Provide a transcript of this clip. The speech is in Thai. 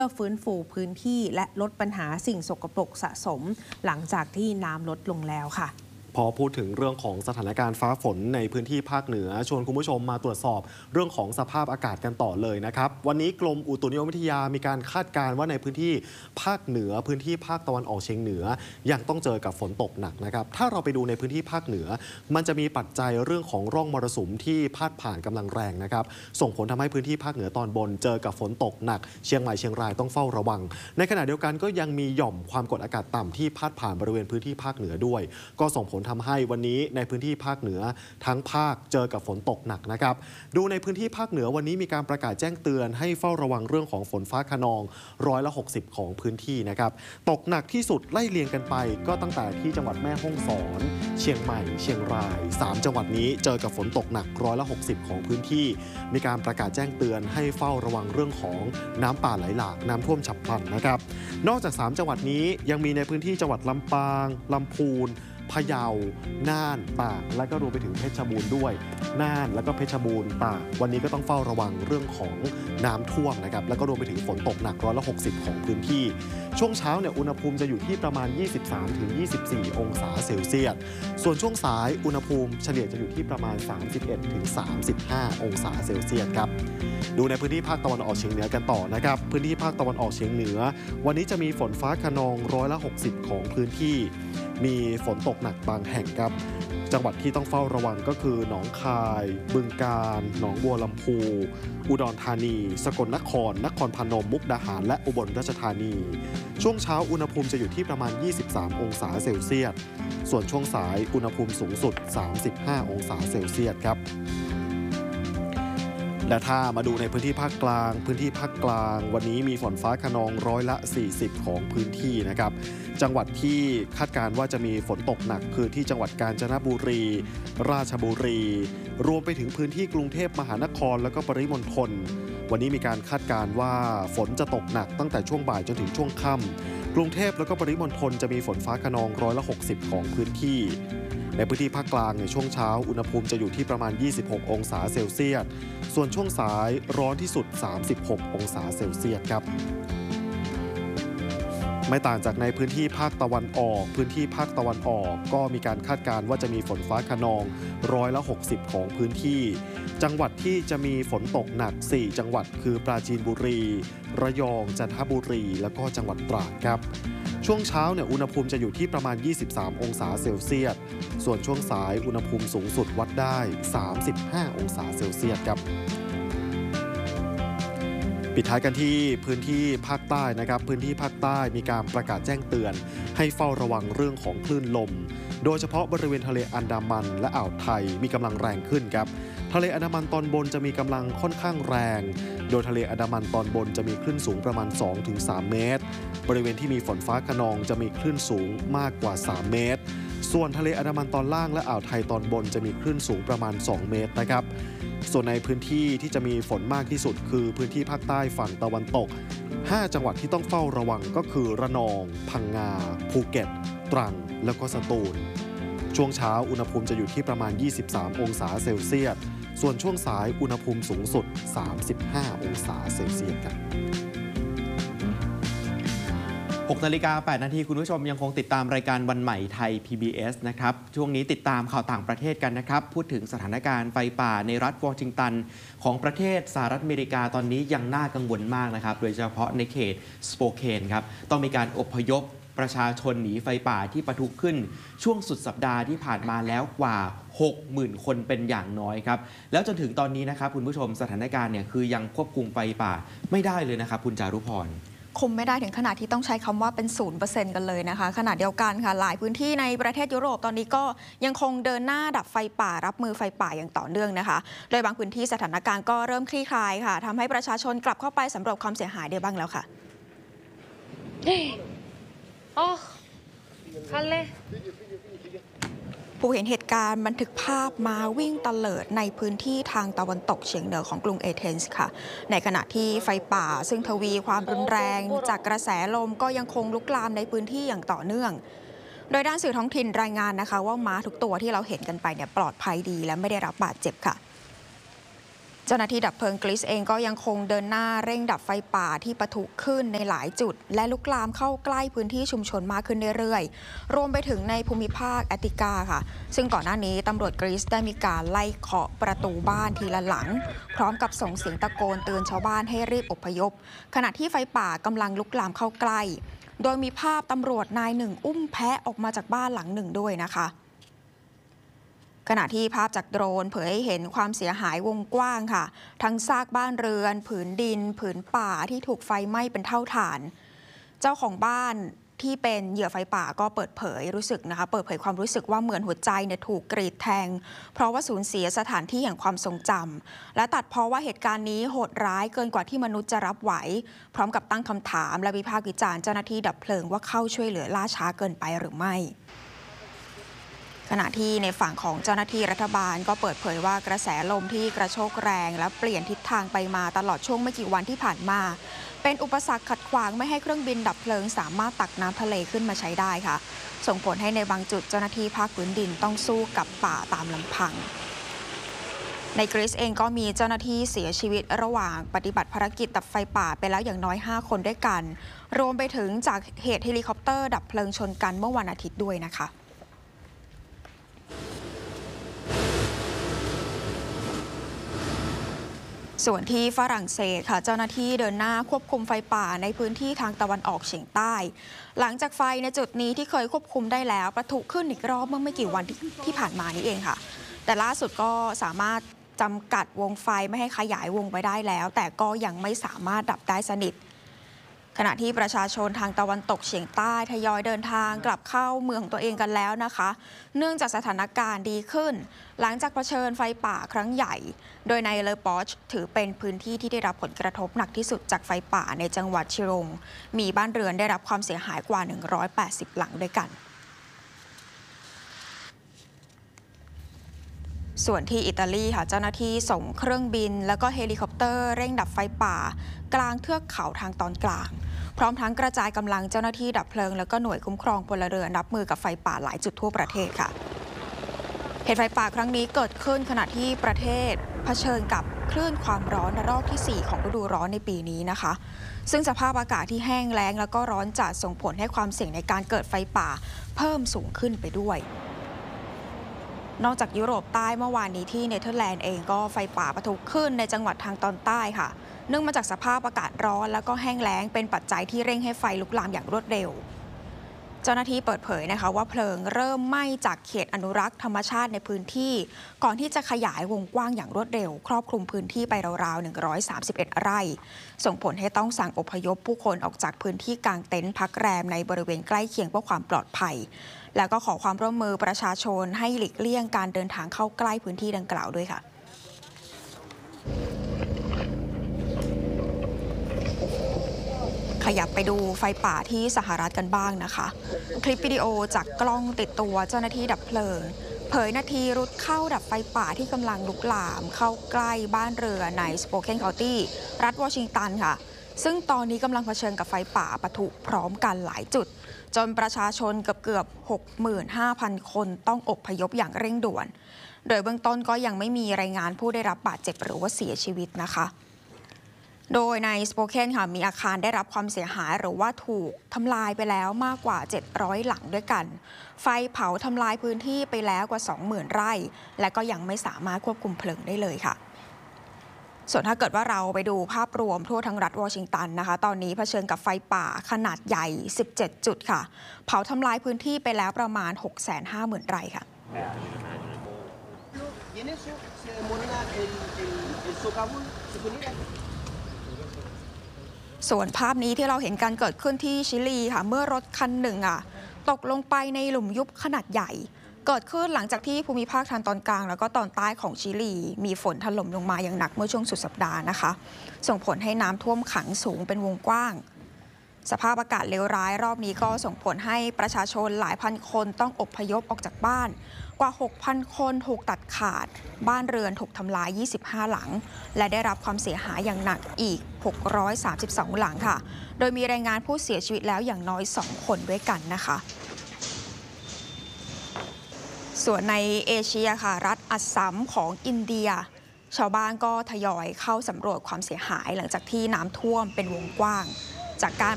พื่อฟื้นฟูพื้นที่และลดปัญหาสิ่งสกปรกสะสมหลังจากที่น้ำลดลงแล้วค่ะพอพูดถึงเรื่องของสถานการณ์ฟ้าฝนในพื้นที่ภาคเหนือชวนคุณผู้ชมมาตรวจสอบเรื่องของสภาพอากาศกันต่อเลยนะครับวันนี้กรมอุตุนิยมวิทยามีการคาดการณ์ว่าในพื้นที่ภาคเหนือพื้นที่ภาคตะวันออกเฉียงเหนือยังต้องเจอกับฝนตกหนักนะครับถ้าเราไปดูในพื้นที่ภาคเหนือมันจะมีปัจจัยเรื่องของร่องมรสุมที่พาดผ่านกำลังแรงนะครับส่งผลทำให้พื้นที่ภาคเหนือตอนบนเจอกับฝนตกหนักเชียงใหม่เชียงรายต้องเฝ้าระวังในขณะเดียวกันก็ยังมีหย่อมความกดอากาศต่ำที่พาดผ่านบริเวณพื้นที่ภาคเหนือด้วยก็ส่งผลทำให้วันนี้ในพื้นที่ภาคเหนือทั้งภาคเจอกับฝนตกหนักนะครับดูในพื้นที่ภาคเหนือวันนี้มีการประกาศแจ้งเตือนให้เฝ้าระวังเรื่องของฝนฟ้าคะนอง160ของพื้นที่นะครับตกหนักที่สุดไล่เรียงกันไปก็ตั้งแต่ที่จังหวัดแม่ฮ่องสอนเชียงใหม่เชียงราย3จังหวัดนี้เจอกับฝนตกหนัก160ของพื้นที่มีการประกาศแจ้งเตือนให้เฝ้าระวังเรื่องของน้ำป่าไหลหลากน้ำท่วมฉับพลันนะครับนอกจาก3จังหวัดนี้ยังมีในพื้นที่จังหวัดลำปางลำพูนพะเยาน่านตากและก็รวมไปถึงเพชรบูรณ์ด้วยน่านแล้วก็เพชรบูรณ์ตากวันนี้ก็ต้องเฝ้าระวังเรื่องของน้ำท่วมนะครับแล้วก็รวมไปถึงฝนตกหนัก160ของพื้นที่ช่วงเช้าเนี่ยอุณหภูมิจะอยู่ที่ประมาณ 23-24 องศาเซลเซียสส่วนช่วงสายอุณหภูมิเฉลี่ยจะอยู่ที่ประมาณ 31-35 องศาเซลเซียสครับดูในพื้นที่ภาคตะวันออกเฉียงเหนือกันต่อนะครับพื้นที่ภาคตะวันออกเฉียงเหนือวันนี้จะมีฝนฟ้าคะนอง160ของพื้นที่มีฝนตกหนักบางแห่งครับจังหวัดที่ต้องเฝ้าระวังก็คือหนองคายบึงกาฬหนองบัวลำพูอุดรธานีสกลนครนครพนมมุกดาหารและอุบลราชธานีช่วงเช้าอุณหภูมิจะอยู่ที่ประมาณ23องศาเซลเซียสส่วนช่วงสายอุณหภูมิสูงสุด35องศาเซลเซียสครับและถ้ามาดูในพื้นที่ภาคกลางวันนี้มีฝนฟ้าคะนอง40%ของพื้นที่นะครับจังหวัดที่คาดการณ์ว่าจะมีฝนตกหนักคือที่จังหวัดกาญจนบุรีราชบุรีรวมไปถึงพื้นที่กรุงเทพมหานครและก็ปริมณฑลวันนี้มีการคาดการณ์ว่าฝนจะตกหนักตั้งแต่ช่วงบ่ายจนถึงช่วงค่ำกรุงเทพและก็ปริมณฑลจะมีฝนฟ้าคะนอง60%ของพื้นที่ในพื้นที่ภาคกลางในช่วงเช้าอุณหภูมิจะอยู่ที่ประมาณ26องศาเซลเซียสส่วนช่วงสายร้อนที่สุด36องศาเซลเซียสครับไม่ต่างจากในพื้นที่ภาคตะวันออกก็มีการคาดการณ์ว่าจะมีฝนฟ้าคะนอง60%ของพื้นที่จังหวัดที่จะมีฝนตกหนัก4จังหวัดคือปราจีนบุรีระยองจันทบุรีแล้วก็จังหวัดตราดครับช่วงเช้าเนี่ยอุณหภูมิจะอยู่ที่ประมาณ23องศาเซลเซียสส่วนช่วงสายอุณหภูมิสูงสุดวัดได้35องศาเซลเซียสครับปิดท้ายกันที่พื้นที่ภาคใต้นะครับพื้นที่ภาคใต้มีการประกาศแจ้งเตือนให้เฝ้าระวังเรื่องของคลื่นลมโดยเฉพาะบริเวณทะเลอันดามันและอ่าวไทยมีกำลังแรงขึ้นครับทะเลอันดามันตอนบนจะมีกำลังค่อนข้างแรงโดยทะเลอันดามันตอนบนจะมีคลื่นสูงประมาณ 2-3 เมตรบริเวณที่มีฝนฟ้าคะนองจะมีคลื่นสูงมากกว่า3 เมตรส่วนทะเลอันดามันตอนล่างและอ่าวไทยตอนบนจะมีคลื่นสูงประมาณ2 เมตรนะครับส่วนในพื้นที่ที่จะมีฝนมากที่สุดคือพื้นที่ภาคใต้ฝั่งตะวันตก5จังหวัดที่ต้องเฝ้าระวังก็คือระนองพังงาภูเก็ตตรังแล้วก็สตูลช่วงเช้าอุณหภูมิจะอยู่ที่ประมาณ23องศาเซลเซียสส่วนช่วงสายอุณหภูมิสูงสุด35องศาเซลเซียสครับ 6:08 น.คุณผู้ชมยังคงติดตามรายการวันใหม่ไทย PBS นะครับช่วงนี้ติดตามข่าวต่างประเทศกันนะครับพูดถึงสถานการณ์ไฟป่าในรัฐวอชิงตันของประเทศสหรัฐอเมริกาตอนนี้ยังน่ากังวลมากนะครับโดยเฉพาะในเขตสโปเคนครับต้องมีการอพยพประชาชนหนีไฟป่าที่ปะทุขึ้นช่วงสุดสัปดาห์ที่ผ่านมาแล้วกว่า 60,000 คนเป็นอย่างน้อยครับแล้วจนถึงตอนนี้นะครับคุณผู้ชมสถานการณ์เนี่ยคือยังควบคุมไฟป่าไม่ได้เลยนะครับคุณจารุพรคุมไม่ได้ถึงขนาดที่ต้องใช้คำว่าเป็น 0% กันเลยนะคะขณะเดียวกันค่ะหลายพื้นที่ในประเทศยุโรปตอนนี้ก็ยังคงเดินหน้าดับไฟป่ารับมือไฟป่าอย่างต่อเนื่องนะคะโดยบางพื้นที่สถานการณ์ก็เริ่มคลี่คลายค่ะทำให้ประชาชนกลับเข้าไปสำรวจความเสียหายได้บ้างแล้วค่ะผู้เห็นเหตุการณ์บันทึกภาพม้าวิ่งตะเลิดในพื้นที่ทางตะวันตกเฉียงเหนือของกรุงเอเธนส์ค่ะในขณะที่ไฟป่าซึ่งทวีความรุนแรงจากกระแสลมก็ยังคงลุกลามในพื้นที่อย่างต่อเนื่องโดยด้านสื่อท้องถิ่นรายงานนะคะว่าม้าทุกตัวที่เราเห็นกันไปเนี่ยปลอดภัยดีและไม่ได้รับบาดเจ็บค่ะเจ้าหน้าที่ดับเพลิงกรีซเองก็ยังคงเดินหน้าเร่งดับไฟป่าที่ปะทุขึ้นในหลายจุดและลุกลามเข้าใกล้พื้นที่ชุมชนมากขึ้นเรื่อยๆรวมไปถึงในภูมิภาคแอติกาค่ะซึ่งก่อนหน้านี้ตำรวจกรีซได้มีการไล่เคาะประตูบ้านทีละหลังพร้อมกับส่งเสียงตะโกนเตือนชาวบ้านให้รีบอพยพขณะที่ไฟป่ากำลังลุกลามเข้าใกล้โดยมีภาพตำรวจนายหนึ่งอุ้มแพะออกมาจากบ้านหลังหนึ่งด้วยนะคะขณะที่ภาพจากโดรนเผยให้เห็นความเสียหายวงกว้างค่ะทั้งซากบ้านเรือนผืนดินผืนป่าที่ถูกไฟไหม้เป็นเท่าฐานเจ้าของบ้านที่เป็นเหยื่อไฟป่าก็เปิดเผยความรู้สึกว่าเหมือนหัวใจเนี่ยถูกกรีดแทงเพราะว่าสูญเสียสถานที่แห่งความทรงจำและตัดเพราะว่าเหตุการณ์นี้โหดร้ายเกินกว่าที่มนุษย์จะรับไหวพร้อมกับตั้งคำถามและวิพากษ์วิจารณ์เจ้าหน้าที่ดับเพลิงว่าเข้าช่วยเหลือล่าช้าเกินไปหรือไม่ขณะที่ในฝั่งของเจ้าหน้าที่รัฐบาลก็เปิดเผยว่ากระแสลมที่กระโชกแรงและเปลี่ยนทิศทางไปมาตลอดช่วงไม่กี่วันที่ผ่านมาเป็นอุปสรรคขัดขวางไม่ให้เครื่องบินดับเพลิงสามารถตักน้ำทะเลขึ้นมาใช้ได้ค่ะส่งผลให้ในบางจุดเจ้าหน้าที่ภาคพื้นดินต้องสู้กับป่าตามลำพังในกรีซเองก็มีเจ้าหน้าที่เสียชีวิตระหว่างปฏิบัติภารกิจดับไฟป่าไปแล้วอย่างน้อย5คนด้วยกันรวมไปถึงจากเหตุเฮลิคอปเตอร์ดับเพลิงชนกันเมื่อวันอาทิตย์ด้วยนะคะส่วนที่ฝรั่งเศสค่ะเจ้าหน้าที่เดินหน้าควบคุมไฟป่าในพื้นที่ทางตะวันออกเฉียงใต้หลังจากไฟในจุดนี้ที่เคยควบคุมได้แล้วปะทุขึ้นอีกรอบเมื่อไม่กี่วันที่ผ่านมานี้เองค่ะแต่ล่าสุดก็สามารถจำกัดวงไฟไม่ให้ขยายวงไปได้แล้วแต่ก็ยังไม่สามารถดับได้สนิทขณะที่ประชาชนทางตะวันตกเฉียงใต้ทยอยเดินทางกลับเข้าเมืองของตัวเองกันแล้วนะคะเนื่องจากสถานการณ์ดีขึ้นหลังจากเผชิญไฟป่าครั้งใหญ่โดยในเลอปอชถือเป็นพื้นที่ที่ได้รับผลกระทบหนักที่สุดจากไฟป่าในจังหวัดชิรงมีบ้านเรือนได้รับความเสียหายกว่า180หลังด้วยกันส่วนที่อิตาลีค่ะเจ้าหน้าที่ส่งเครื่องบินแล้วก็เฮลิคอปเตอร์เร่งดับไฟป่ากลางเทือกเขาทางตอนกลางพร้อมทั้งกระจายกำลังเจ้าหน้าที่ดับเพลิงแล้วก็หน่วยคุ้มครองพลเรือนรับมือกับไฟป่าหลายจุดทั่วประเทศค่ะเหตุไฟป่าครั้งนี้เกิดขึ้นขณะที่ประเทศเผชิญกับคลื่นความร้อนระลอกที่4ของฤดูร้อนในปีนี้นะคะซึ่งสภาพอากาศที่แห้งแล้งแล้วก็ร้อนจัดส่งผลให้ความเสี่ยงในการเกิดไฟป่าเพิ่มสูงขึ้นไปด้วยนอกจากยุโรปใต้เมื่อวานนี้ที่เนเธอร์แลนด์เองก็ไฟป่าปะทุขึ้นในจังหวัดทางตอนใต้ค่ะเนื่องมาจากสภาพอากาศร้อนแล้วก็แห้งแล้งเป็นปัจจัยที่เร่งให้ไฟลุกลามอย่างรวดเร็วเจ้าหน้าที่เปิดเผยนะคะว่าเพลิงเริ่มไหม้จากเขตอนุรักษ์ธรรมชาติในพื้นที่ก่อนที่จะขยายวงกว้างอย่างรวดเร็วครอบคลุมพื้นที่ไปราวๆ131ไร่ส่งผลให้ต้องสั่งอพยพผู้คนออกจากพื้นที่กางเต็นท์พักแรมในบริเวณใกล้เคียงเพื่อความปลอดภัยแล้วก็ขอความร่วมมือประชาชนให้หลีกเลี่ยงการเดินทางเข้าใกล้พื้นที่ดังกล่าวด้วยค่ะขยับไปดูไฟป่าที่สหรัฐกันบ้างนะคะคลิปวิดีโอจากกล้องติดตัวเจ้าหน้าที่ดับเพลิงเผยนาทีรุดเข้าดับไฟป่าที่กำลังลุกลามเข้าใกล้บ้านเรือในสโปเคนเคานตี้รัฐวอชิงตันค่ะซึ่งตอนนี้กำลังเผชิญกับไฟป่าปะทุพร้อมกันหลายจุดจนประชาชนเกือบ 65,000 คนต้องอพยพอย่างเร่งด่วนโดยเบื้องต้นก็ยังไม่มีรายงานผู้ได้รับบาดเจ็บหรือว่าเสียชีวิตนะคะโดยในสโปเคนค่ะมีอาคารได้รับความเสียหายหรือว่าถูกทำลายไปแล้วมากกว่า700หลังด้วยกันไฟเผาทำลายพื้นที่ไปแล้วกว่า 20,000 ไร่และก็ยังไม่สามารถควบคุมเพลิงได้เลยค่ะส่วนถ้าเกิดว่าเราไปดูภาพรวมทั่วทั้งรัฐวอชิงตันนะคะตอนนี้เผชิญกับไฟป่าขนาดใหญ่17จุดค่ะเผาทำลายพื้นที่ไปแล้วประมาณ 650,000 ไร่ค่ะส่วนภาพนี้ที่เราเห็นการเกิดขึ้นที่ชิลีค่ะเมื่อรถคันหนึ่งตกลงไปในหลุมยุบขนาดใหญ่เกิดขึ้นหลังจากที่ภูมิภาคทางตอนกลางแล้วก็ตอนใต้ของชิลีมีฝนถล่มลงมาอย่างหนักเมื่อช่วงสุดสัปดาห์นะคะส่งผลให้น้ำท่วมขังสูงเป็นวงกว้างสภาพอากาศเลวร้ายรอบนี้ก็ส่งผลให้ประชาชนหลายพันคนต้องอพยพออกจากบ้านกว่า 6,000 คนถูกตัดขาดบ้านเรือนถูกทำลาย25หลังและได้รับความเสียหายอย่างหนักอีก632หลังค่ะโดยมีรายงานผู้เสียชีวิตแล้วอย่างน้อย2คนด้วยกันนะคะส่วนในเอเชียค่ะรัฐอัสสัมของอินเดียชาวบ้านก็ทยอยเข้าสำรวจความเสียหายหลังจากที่น้ำท่วมเป็นวงกว้างจากการ